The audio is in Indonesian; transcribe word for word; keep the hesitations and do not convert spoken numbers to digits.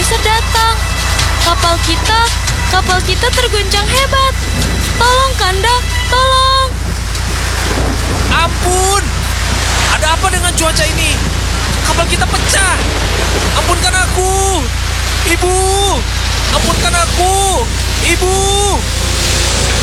monster datang. Kapal kita, kapal kita terguncang hebat. Tolong Kanda, tolong. Ampun! Ada apa dengan cuaca ini? Kapal kita pecah. Ampunkan aku. Ibu! Ampunkan aku. Ibu!